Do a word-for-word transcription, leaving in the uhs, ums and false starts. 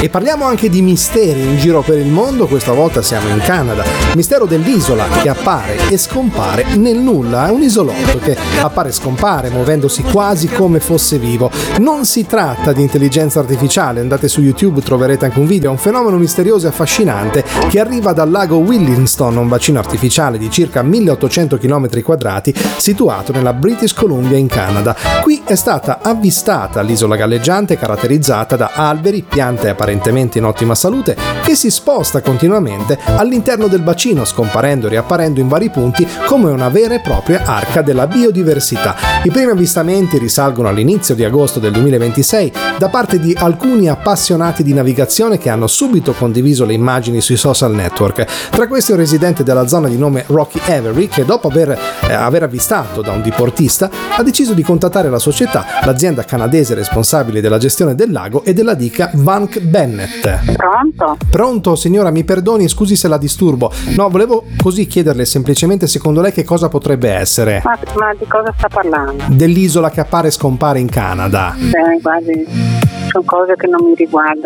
E parliamo anche di misteri in giro per il mondo, questa volta siamo in Canada. Mistero dell'isola che appare e scompare nel nulla, è un isolotto che appare e scompare muovendosi quasi come fosse vivo. Non si tratta di intelligenza artificiale, andate su YouTube, troverete anche un video, è un fenomeno misterioso e affascinante che arriva dal lago Williston, un bacino artificiale di circa milleottocento chilometri quadrati situato nella British Columbia in Canada. Qui è stata avvistata l'isola galleggiante caratterizzata da alberi, piante apparentemente in ottima salute che si sposta continuamente all'interno del bacino, scomparendo e riapparendo in vari punti come una vera e propria arca della biodiversità. I primi avvistamenti risalgono all'inizio di agosto del duemilaventisei da parte di alcuni appassionati di navigazione che hanno subito condiviso le immagini sui social network. Tra questi un residente della zona di nome Rocky Avery che dopo aver, eh, aver avvistato da un diportista ha deciso di contattare la società, l'azienda canadese responsabile della gestione del lago e della dica Vanc Bennett. Pronto? Pronto, signora, mi perdoni, scusi se la disturbo. No, volevo così chiederle semplicemente secondo lei che cosa potrebbe essere. Ma, ma di cosa sta parlando? Dell'isola che appare e scompare in Canada. Beh, guardi, sono cose che non mi riguardano.